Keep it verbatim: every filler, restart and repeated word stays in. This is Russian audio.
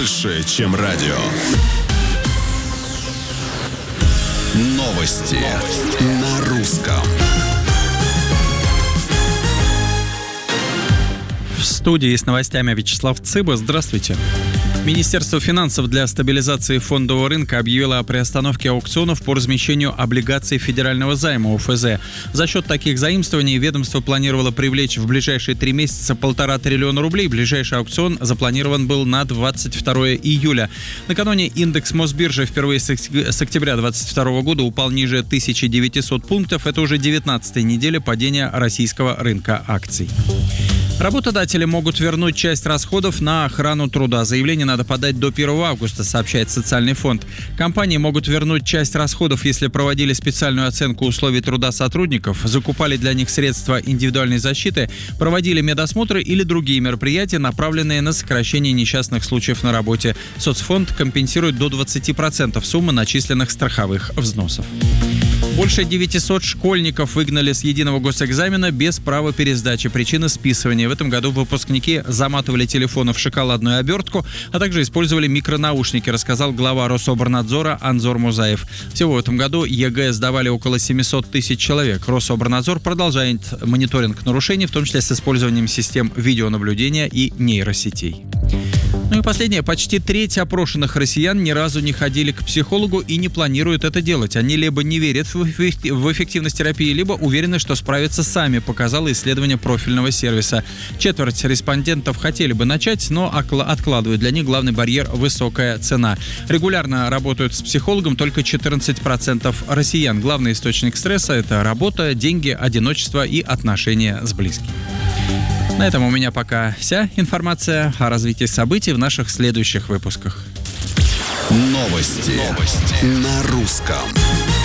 больше, чем радио. Новости, Новости. На русском. В студии с новостями Вячеслав Цыба. Здравствуйте. Министерство финансов для стабилизации фондового рынка объявило о приостановке аукционов по размещению облигаций федерального займа ОФЗ. За счет таких заимствований ведомство планировало привлечь в ближайшие три месяца полтора триллиона рублей. Ближайший аукцион запланирован был на двадцать второе июля. Накануне индекс Мосбиржи впервые с октября двадцать второго года упал ниже тысячи девятисот пунктов. Это уже девятнадцатая неделя падения российского рынка акций. Работодатели могут вернуть часть расходов на охрану труда. Заявление надо подать до первого августа, сообщает Социальный фонд. Компании могут вернуть часть расходов, если проводили специальную оценку условий труда сотрудников, закупали для них средства индивидуальной защиты, проводили медосмотры или другие мероприятия, направленные на сокращение несчастных случаев на работе. Соцфонд компенсирует до двадцати процентов суммы начисленных страховых взносов. Больше девятисот школьников выгнали с единого госэкзамена без права пересдачи. Причина списывания. В этом году выпускники заматывали телефоны в шоколадную обертку, а также использовали микронаушники, рассказал глава Рособорнадзора Анзор Музаев. Всего в этом году ЕГЭ сдавали около семисот тысяч человек. Рособорнадзор продолжает мониторинг нарушений, в том числе с использованием систем видеонаблюдения и нейросетей. Ну и последнее. Почти треть опрошенных россиян ни разу не ходили к психологу и не планируют это делать. Они либо не верят в эффективность терапии, либо уверены, что справятся сами, показало исследование профильного сервиса. Четверть респондентов хотели бы начать, но откладывают. Для них главный барьер – высокая цена. Регулярно работают с психологом только четырнадцать процентов россиян. Главный источник стресса – это работа, деньги, одиночество и отношения с близкими. На этом у меня пока вся информация. О развитии событий в наших следующих выпусках. Новости, Новости. На русском.